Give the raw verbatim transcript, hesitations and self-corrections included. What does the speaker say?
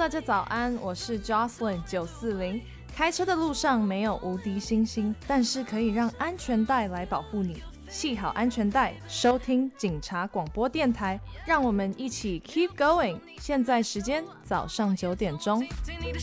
大家早安，我是 Jocelyn 九四零。开车的路上没有无敌星星，但是可以让安全带来保护你。系好安全带，收听警察广播电台，让我们一起 keep going。现在时间早上九点钟。